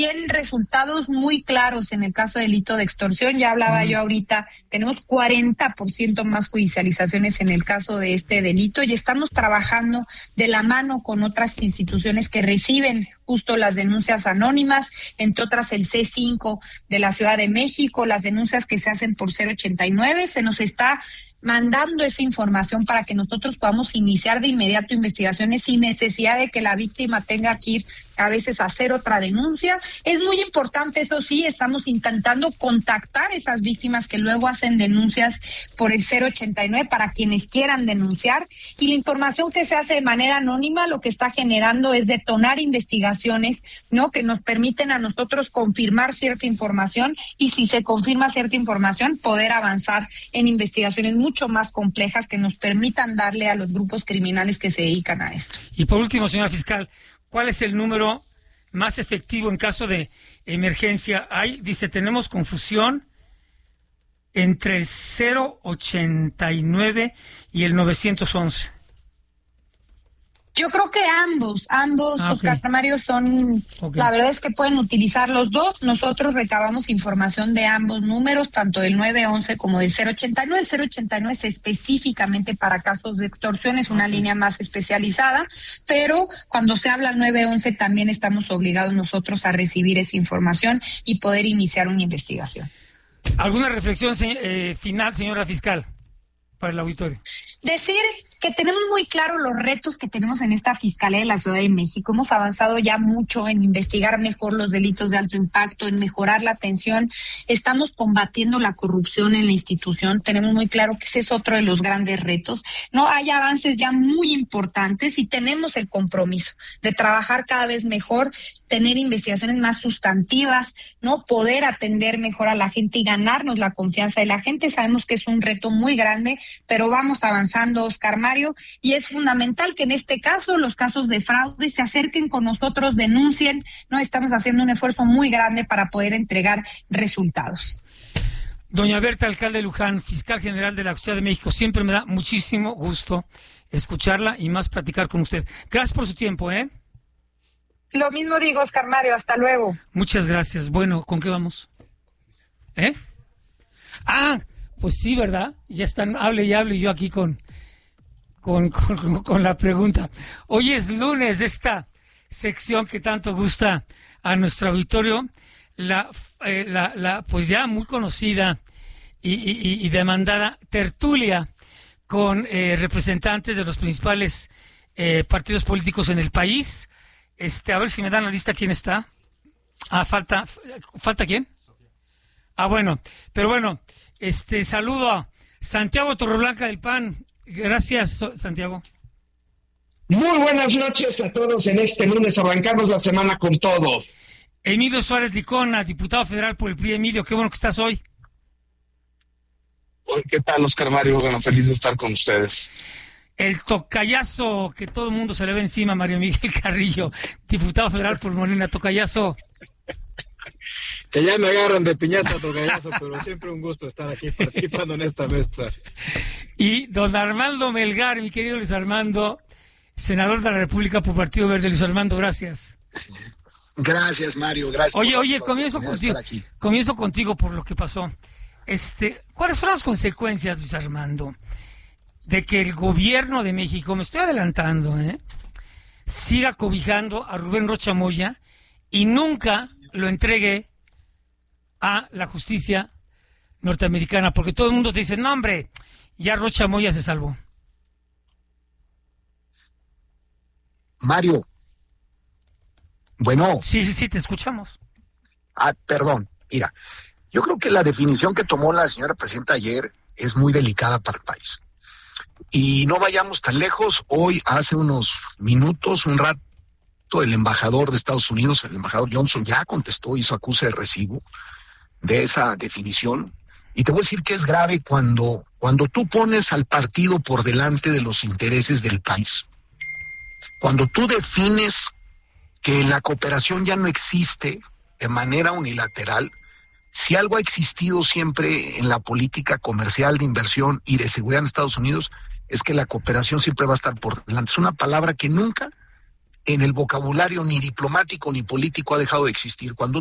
resultados muy claros en el caso del delito de extorsión. Ya hablaba yo ahorita, tenemos 40% más judicializaciones en el caso de este delito y estamos trabajando de la mano con otras instituciones que reciben justo las denuncias anónimas, entre otras el C5 de la Ciudad de México, las denuncias que se hacen por 089, se nos está mandando esa información para que nosotros podamos iniciar de inmediato investigaciones sin necesidad de que la víctima tenga que ir a veces a hacer otra denuncia. Es muy importante, eso sí, estamos intentando contactar a esas víctimas que luego hacen denuncias por el 089 para quienes quieran denunciar, y la información que se hace de manera anónima lo que está generando es detonar investigaciones, ¿no?, que nos permiten a nosotros confirmar cierta información, y si se confirma cierta información, poder avanzar en investigaciones mucho más complejas que nos permitan darle a los grupos criminales que se dedican a esto. Y por último, señora fiscal, ¿cuál es el número más efectivo en caso de emergencia? Dice, tenemos confusión entre el 089 y el 911. Yo creo que ambos, okay. Oscar Mario, son, la verdad es que pueden utilizar los dos. Nosotros recabamos información de ambos números, tanto del 911 como del 089. El 089 es específicamente para casos de extorsión, es una línea más especializada, pero cuando se habla 911 también estamos obligados nosotros a recibir esa información y poder iniciar una investigación. ¿Alguna reflexión final, señora fiscal, para el auditorio? Decir que tenemos muy claro los retos que tenemos en esta Fiscalía de la Ciudad de México. Hemos avanzado ya mucho en investigar mejor los delitos de alto impacto, en mejorar la atención. Estamos combatiendo la corrupción en la institución. Tenemos muy claro que ese es otro de los grandes retos. No hay avances ya muy importantes y tenemos el compromiso de trabajar cada vez mejor, tener investigaciones más sustantivas, no poder atender mejor a la gente y ganarnos la confianza de la gente. Sabemos que es un reto muy grande, pero vamos avanzando, Oscar Mario, y es fundamental que en este caso, los casos de fraude, se acerquen con nosotros, denuncien, ¿no? Estamos haciendo un esfuerzo muy grande para poder entregar resultados. Doña Berta Alcalde Luján, fiscal general de la Ciudad de México, siempre me da muchísimo gusto escucharla y más platicar con usted. Gracias por su tiempo, ¿eh? Lo mismo digo, Oscar Mario, hasta luego. Muchas gracias. Bueno, ¿con qué vamos? Pues sí, ¿verdad? Ya están, hable y hable, y yo aquí con la pregunta. Hoy es lunes de esta sección que tanto gusta a nuestro auditorio, la pues ya muy conocida y demandada tertulia con representantes de los principales partidos políticos en el país. A ver si me dan la lista quién está. ¿Falta quién? Bueno, pero bueno, saludo a Santiago Torreblanca del PAN. Gracias, Santiago. Muy buenas noches a todos. En este lunes arrancamos la semana con todo. Emilio Suárez Licona, diputado federal por el PRI. Emilio, qué bueno que estás hoy. ¿Qué tal, Oscar Mario? Bueno, feliz de estar con ustedes. El tocayazo que todo el mundo se le ve encima, Mario Miguel Carrillo, diputado federal por Morena. Tocayazo. Que ya me agarran de piñata, tocayazo, pero siempre un gusto estar aquí participando en esta mesa. Y don Armando Melgar, mi querido Luis Armando, senador de la República por Partido Verde. Luis Armando, gracias. Gracias, Mario, gracias. Oye, comienzo contigo por lo que pasó. ¿Cuáles son las consecuencias, Luis Armando, de que el gobierno de México, me estoy adelantando, siga cobijando a Rubén Rocha Moya y nunca lo entregue a la justicia norteamericana? Porque todo el mundo te dice, no, hombre, ya Rocha Moya se salvó. Mario. Bueno. Sí, te escuchamos. Perdón. Mira, yo creo que la definición que tomó la señora presidenta ayer es muy delicada para el país. Y no vayamos tan lejos. Hoy, hace unos minutos, un rato, el embajador de Estados Unidos, el embajador Johnson, ya contestó, hizo acuse de recibo de esa definición. Y te voy a decir que es grave cuando tú pones al partido por delante de los intereses del país. Cuando tú defines que la cooperación ya no existe de manera unilateral, si algo ha existido siempre en la política comercial de inversión y de seguridad en Estados Unidos, es que la cooperación siempre va a estar por delante. Es una palabra que nunca en el vocabulario ni diplomático ni político ha dejado de existir. Cuando